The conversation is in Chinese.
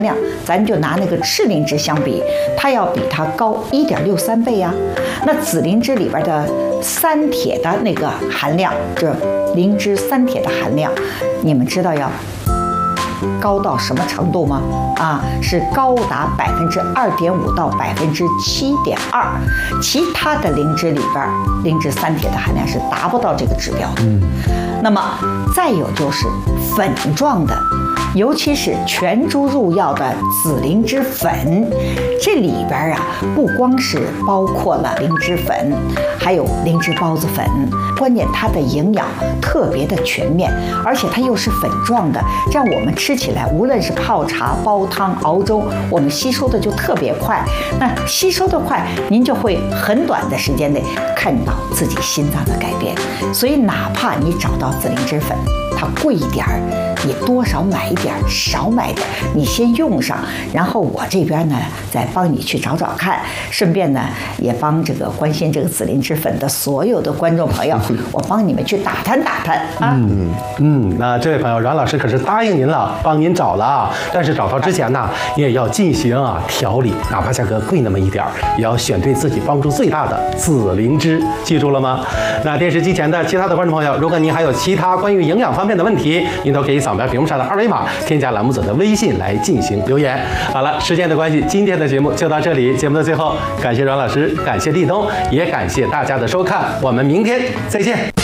量，咱就拿那个赤灵芝相比，它要比它高1.63倍呀。那紫灵芝里边的三铁的那个含量，这灵芝三铁的含量，你们知道要高到什么程度吗？是高达2.5%到7.2%，其他的灵芝里边，灵芝三铁的含量是达不到这个指标的。那么再有就是粉状的，尤其是全株入药的紫灵芝粉，这里边不光是包括了灵芝粉，还有灵芝孢子粉，关键它的营养特别的全面，而且它又是粉状的，这样我们吃起来，无论是泡茶、煲汤、熬粥，我们吸收的就特别快。那吸收的快，您就会很短的时间内看到自己心脏的改变。所以哪怕你找到紫灵芝粉，它贵一点儿，你多少买一点，少买点，你先用上，然后我这边呢再帮你去找找看，顺便呢也帮这个关心这个紫灵芝粉的所有的观众朋友，我帮你们去打探打探啊。 那这位朋友，阮老师可是答应您了，帮您找了啊。但是找到之前呢，你也要进行调理，哪怕价格贵那么一点，也要选对自己帮助最大的紫灵芝，记住了吗？那电视机前的其他的观众朋友，如果您还有其他关于营养方面的问题，您都可以扫描屏幕上的2维码，添加栏目组的微信来进行留言。好了，时间的关系，今天的节目就到这里。节目的最后，感谢阮老师，感谢立冬，也感谢大家的收看，我们明天再见。